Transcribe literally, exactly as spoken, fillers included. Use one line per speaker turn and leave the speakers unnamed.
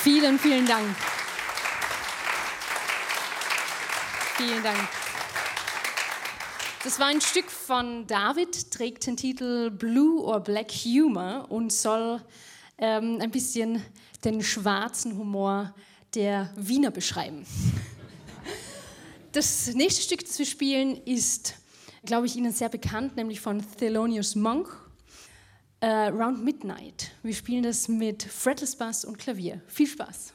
Vielen, vielen Dank. Vielen Dank. Das war ein Stück von David, trägt den Titel Blue or Black Humor und soll ähm, ein bisschen den schwarzen Humor der Wiener beschreiben. Das nächste Stück, das wir spielen, ist, glaube ich, Ihnen sehr bekannt, nämlich von Thelonious Monk, uh, Round Midnight. Wir spielen das mit Fretless Bass und Klavier. Viel Spaß!